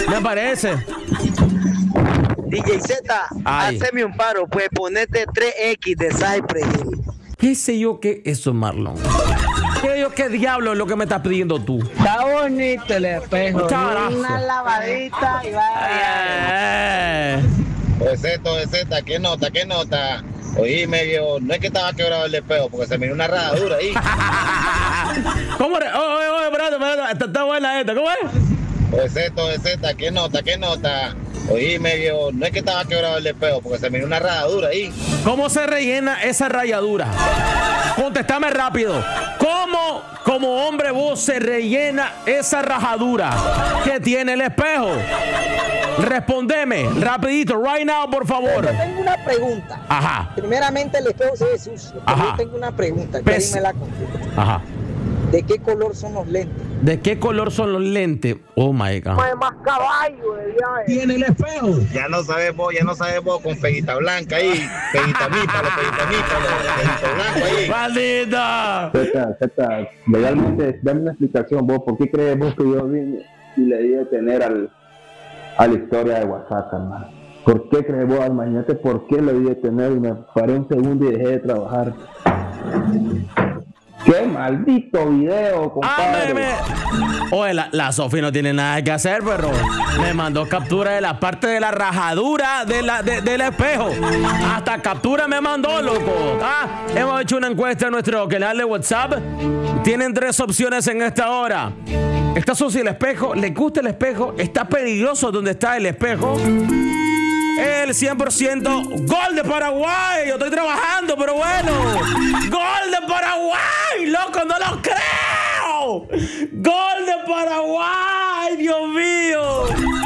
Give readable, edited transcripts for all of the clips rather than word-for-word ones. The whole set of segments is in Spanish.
Me parece. DJ Z, haceme un paro, pues ponete 3X de Cypress Hill. ¿Qué sé yo qué es eso, Marlon? ¿Qué diablo es lo que me estás pidiendo tú? Está bonito el espejo. Una lavadita y vaya. Z, ¿qué nota? Oíme, viejo, no es que estaba quebrado el espejo, porque se me dio una rajadura ahí. ¿Cómo? Oye, espérate, está buena esta, ¿cómo es? Z, ¿qué nota? Oíme, viejo, no es que estaba quebrado el espejo, porque se me dio una rajadura ahí. ¿Cómo se rellena esa rayadura? Contéstame rápido. ¿Cómo, como hombre, vos se rellena esa rajadura que tiene el espejo? Respondeme, rapidito, right now, por favor. Yo tengo una pregunta. Ajá. Primeramente, el espejo se ve sucio. Pero yo tengo una pregunta. Que la Ajá. ¿De qué color son los lentes? ¿De qué color son los lentes? Oh my God. Pues más caballo, Tiene el espejo. Ya no sabes vos con peguita blanca ahí. Peguita mípalo, peguito blanco ahí. ¡Maldita! Z, legalmente, dame una explicación vos. ¿Por qué crees vos que yo vine y le di de tener a la historia de WhatsApp, hermano? ¿Por qué crees vos, imagínate por qué le di de tener y me paré un segundo y dejé de trabajar? ¡Qué maldito video, compadre! Oye, la Sofi no tiene nada que hacer, pero me mandó captura de la parte de la rajadura del espejo. Hasta captura me mandó, loco. Hemos hecho una encuesta en nuestro canal de WhatsApp. Tienen 3 opciones en esta hora. ¿Está sucio el espejo? ¿Le gusta el espejo? ¿Está peligroso donde está el espejo? El 100% gol de Paraguay. Yo estoy trabajando, pero bueno. Gol de Paraguay, loco, no lo creo. Gol de Paraguay, Dios mío.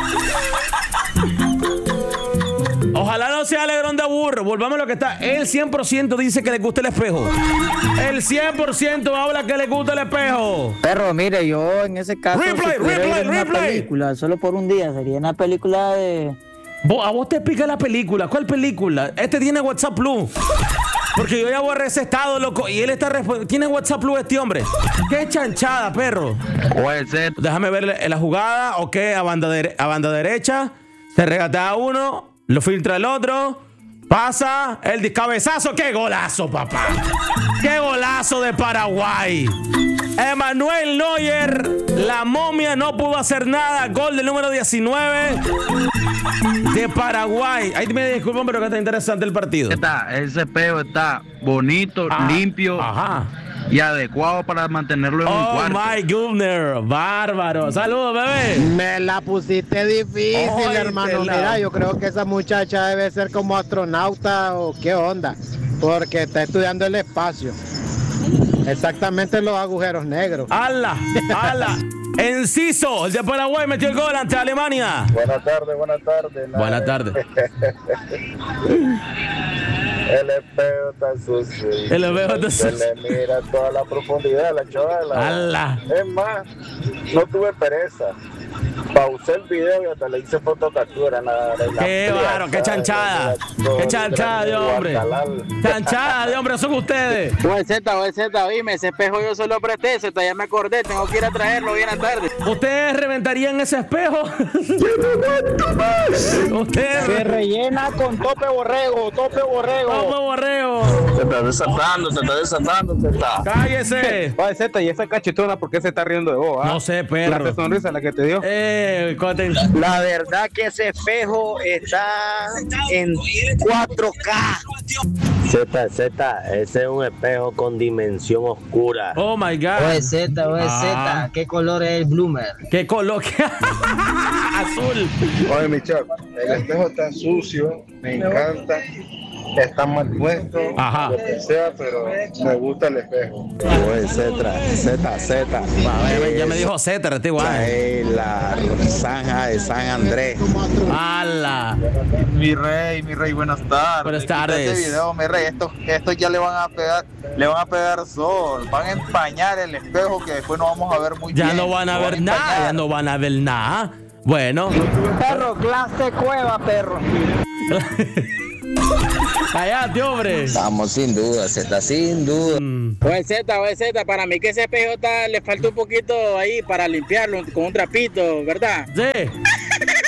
Ojalá no sea alegrón de burro. Volvamos a lo que está. El 100% dice que le gusta el espejo. El 100% habla que le gusta el espejo. Perro, mire, yo en ese caso Replay. película, solo por un día. Sería una película de... A vos te pica la película. ¿Cuál película? Este tiene WhatsApp Plus. Porque yo ya borré ese estado, loco. Y él está respondiendo. ¿Tiene WhatsApp Plus este hombre? ¡Qué chanchada, perro! Puede ser. Déjame ver la jugada. Ok, a banda derecha. Se regatea uno. Lo filtra el otro. Pasa. El cabezazo. ¡Qué golazo, papá! ¡Qué golazo de Paraguay! Emanuel Neuer, la momia, no pudo hacer nada. Gol del número 19 de Paraguay. Ahí me disculpan, pero que está interesante el partido. Ese espejo está bonito, limpio y adecuado para mantenerlo en un cuarto. Oh my goodness, bárbaro. Saludos, bebé. Me la pusiste difícil, hermano. Mira, yo creo que esa muchacha debe ser como astronauta o qué onda, porque está estudiando el espacio. Exactamente los agujeros negros. ¡Hala! Enciso, el de Paraguay metió el gol ante Alemania. Buenas tardes. Buenas tardes. El espejo está sucio. Se le mira toda la profundidad de la chavala. ¡Hala! Es más, no tuve pereza. Pausé el video y hasta le hice fotocaptura. ¡Qué bárbaro! ¡Qué chanchada! ¡Qué chanchada de hombre! ¡Chanchada de hombre son ustedes! Z, oíme, ese espejo yo se lo presté, Z, ya me acordé, tengo que ir a traerlo bien a tarde. ¿Ustedes reventarían ese espejo? ¿Ustedes? Se rellena con tope borrego. Se está desatando. ¡Cállese! Oye, Z, ¿y esa cachetona por qué se está riendo de vos? No sé, perro. La sonrisa la que te dio. La verdad que ese espejo está en 4K. Z, ese es un espejo con dimensión oscura. Oh my God. Oye, Z, ¿qué color es el bloomer? ¿Qué color? Azul. Oye, mi chavo, el espejo está sucio, me encanta. Está mal puesto, lo que sea, pero me gusta el espejo. Oye, Z. Ya me dijo Z, este igual. La zanja de San Andrés. ¡Hala! Mi rey, buenas tardes. Buenas tardes. Este video, mi rey, estos ya le van a pegar sol, van a empañar el espejo que después no vamos a ver muy bien. Ya no van a ver nada, Bueno. Perro, clase cueva, perro. Cállate, hombre. Vamos, sin duda, sin duda. Oye, Z, para mí que ese espejo le falta un poquito ahí para limpiarlo con un trapito, ¿verdad? Sí.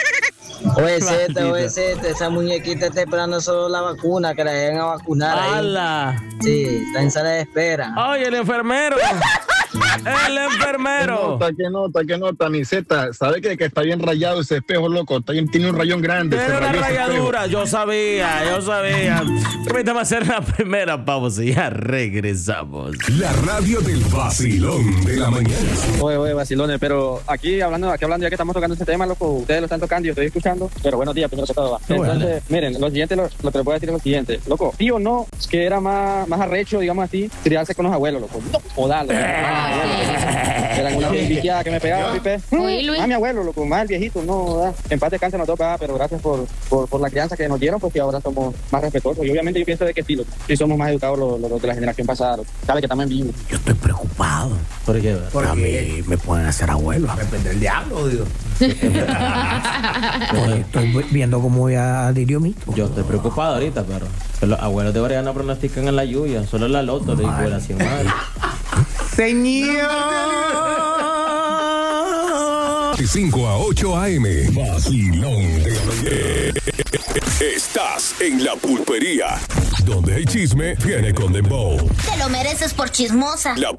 Oye, Z, esa muñequita está esperando solo la vacuna, que la lleguen a vacunar ahí. ¡Hala! Sí, está en sala de espera. ¡Ay, el enfermero! ¡El enfermero! ¿Qué nota, mi Z? ¿Sabe que está bien rayado ese espejo, loco? Tiene un rayón grande. Tiene una rayadura, yo sabía. Permítame hacer la primera pausa y ya regresamos. La radio del vacilón de la mañana. Oye, vacilones, pero aquí hablando ya que estamos tocando este tema, loco, ustedes lo están tocando y yo estoy escuchando, pero buenos días, primero que todo. Entonces, miren, lo siguiente, lo que les voy a decir es lo siguiente, loco, sí o no, que era más arrecho, digamos así, criarse con los abuelos, loco, no, jodarlo. Eran una piqueada que me pegaba, pipe. Mi abuelo, loco, más el viejito, no, da. En paz descanse nos toca, pero gracias por la crianza que nos dieron, porque ahora somos más respetuosos. Y obviamente yo pienso de que sí, sí somos más educados los de la generación pasada, loco. Sabe que estamos en vivo. Yo estoy preocupado. ¿Por qué? Porque a mí me pueden hacer abuelo. Depende del diablo, digo. Estoy viendo cómo voy a Lirio Mito. Yo estoy preocupado ahorita, pero los abuelos de Brian no pronostican en la lluvia, solo en la loto le digo la 100 madre. Señor. De 5 a 8 a.m. Vacilón de la mañana. Estás en La Pulpería, donde el chisme viene con dembow. Te lo mereces por chismosa.